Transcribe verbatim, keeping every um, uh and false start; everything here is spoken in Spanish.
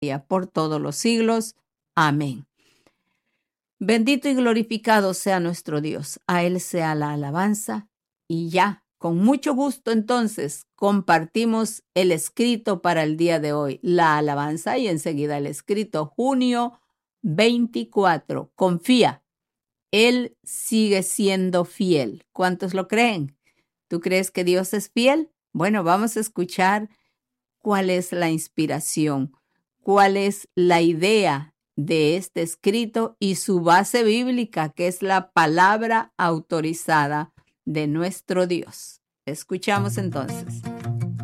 por todos los siglos. Amén. Bendito y glorificado sea nuestro Dios. A Él sea la alabanza. Y ya, con mucho gusto entonces, compartimos el escrito para el día de hoy. La alabanza y enseguida el escrito. Junio veinticuatro. Confía. Él sigue siendo fiel. ¿Cuántos lo creen? ¿Tú crees que Dios es fiel? Bueno, vamos a escuchar cuál es la inspiración, cuál es la idea de este escrito y su base bíblica, que es la palabra autorizada de nuestro Dios. Escuchamos entonces.